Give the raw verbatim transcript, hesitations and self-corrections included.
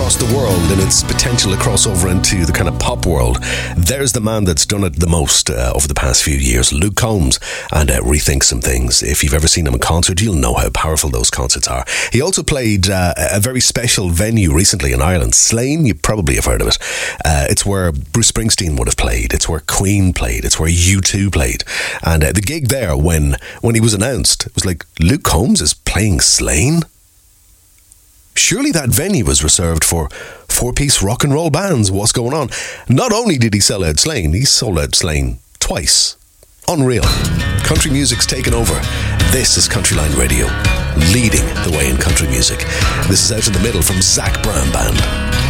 across the world in its potential to cross over into the kind of pop world, there's the man that's done it the most uh, over the past few years, Luke Combs, and uh, Rethink Some Things. If you've ever seen him in concert, you'll know how powerful those concerts are. He also played uh, a very special venue recently in Ireland, Slane. You probably have heard of it. Uh, it's where Bruce Springsteen would have played. It's where Queen played. It's where U two played. And uh, the gig there, when when he was announced, it was like, Luke Combs is playing Slane? Surely that venue was reserved for four-piece rock and roll bands. What's going on? Not only did he sell out Slane, he sold out Slane twice. Unreal. Country music's taken over. This is Countryline Radio, leading the way in country music. This is Out in the Middle from Zach Brown Band.